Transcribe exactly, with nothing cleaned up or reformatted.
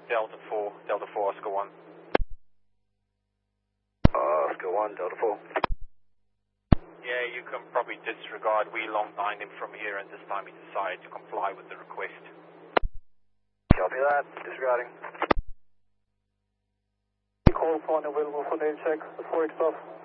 Delta four, Delta four, Oscar one. Uh, Oscar one, Delta four. Yeah, you can probably disregard. We long nine him from here, and this time he decided to comply with the request. Copy that. Disregarding. Call upon available for name check. four X off.